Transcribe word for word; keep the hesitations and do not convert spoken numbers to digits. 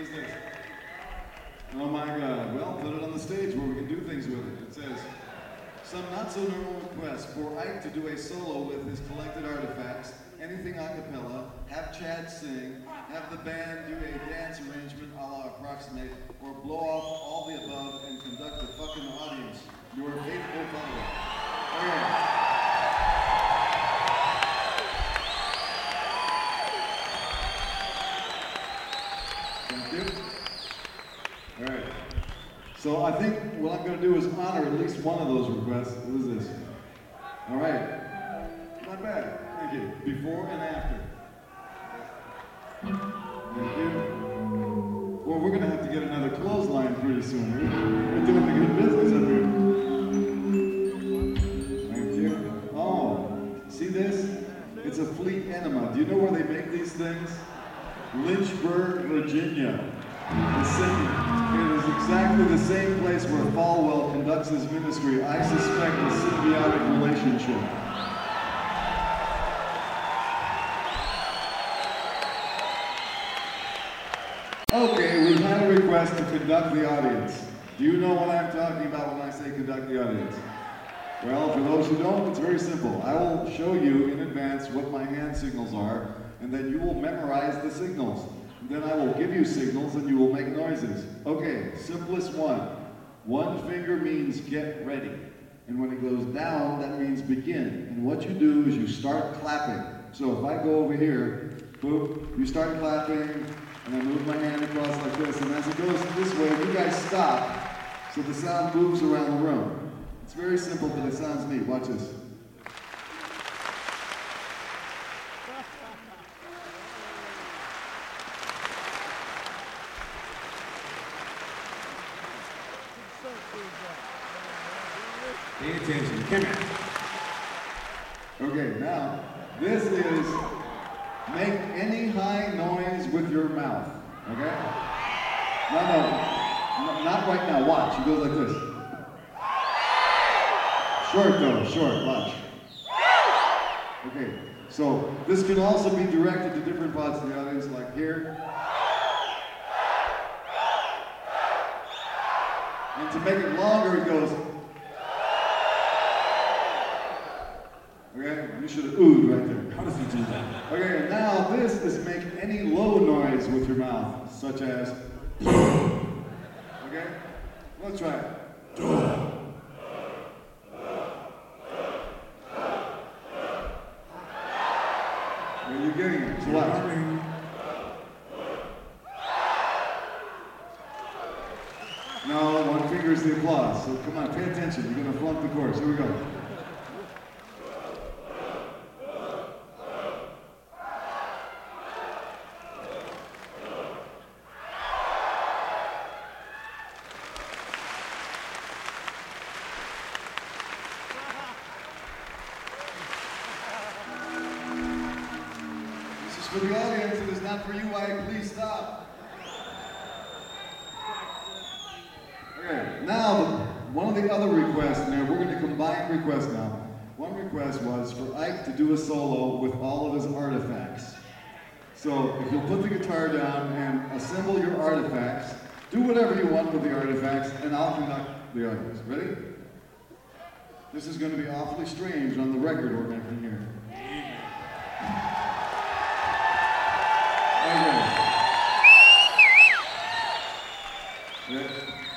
What is this? Oh my God. Well, put it on the stage where we can do things with it. It says, some not so normal requests for Ike to do a solo with his collected artifacts, anything a cappella, have Chad sing, have the band do a dance arrangement a la Approximate, or blow off all the above and conduct the fucking audience. Your faithful follower. Okay. Thank you. All right. So I think what I'm going to do is honor at least one of those requests. What is this? All right. Not bad. Thank you. Before and after. Thank you. Well, we're going to have to get another clothesline pretty soon. We're, we're doing the good business up here. Thank you. Oh, see this? It's a Fleet Enema. Do you know where they make these things? Lynchburg, Virginia. The same. It is exactly the same place where Falwell conducts his ministry. I suspect a symbiotic relationship. Okay, we've had a request to conduct the audience. Do you know what I'm talking about when I say conduct the audience? Well, for those who don't, it's very simple. I will show you in advance what my hand signals are, and then you will memorize the signals. Then I will give you signals and you will make noises. Okay, simplest one. One finger means get ready. And when it goes down, that means begin. And what you do is you start clapping. So if I go over here, boop, you start clapping, and I move my hand across like this. And as it goes this way, you guys stop, so the sound moves around the room. It's very simple, but it sounds neat. Watch this. Pay attention. Come here. Okay, now, this is make any high noise with your mouth, okay? No, no, no, not right now, watch. It goes like this. Short though, short, watch. Okay, so this can also be directed to different parts of the audience, like here. And to make it longer, it goes. Okay, you should have oohed right there. How does he do that? Okay, now this is make any low noise with your mouth, such as. Okay, let's try it. Are you getting it? So watch. No, one finger is the applause. So come on, pay attention. You're gonna flunk the chorus. Here we go. For the audience, it is not for you, Ike. Please stop. Okay, now, one of the other requests, now we're going to combine requests now. One request was for Ike to do a solo with all of his artifacts. So, if you'll put the guitar down and assemble your artifacts, do whatever you want with the artifacts, and I'll conduct the audience. Ready? This is going to be awfully strange on the record we're making here. Okay. Yeah.